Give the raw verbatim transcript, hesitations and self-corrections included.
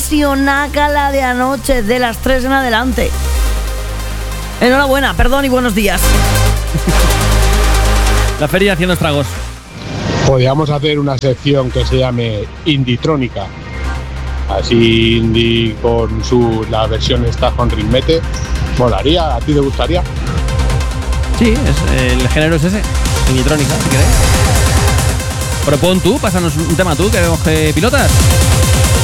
impresionácala de anoche, de las tres en adelante. Enhorabuena, perdón y buenos días. La feria haciendo estragos. Podríamos hacer una sección que se llame Inditrónica. Así Indie con su la versión esta con ritmete. Molaría, ¿a ti te gustaría? Sí, es, el género es ese, Inditrónica, si queréis. Propon tú, pásanos un tema tú, que vemos que pilotas.